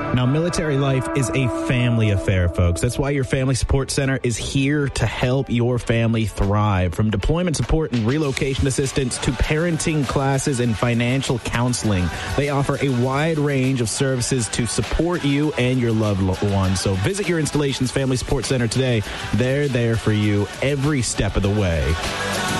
Now, military life is a family affair, folks. That's why your Family Support Center is here to help your family thrive. From deployment support and relocation assistance to parenting classes and financial counseling, they offer a wide range of services to support you and your loved ones. So visit your installation's Family Support Center today. They're there for you every step of the way.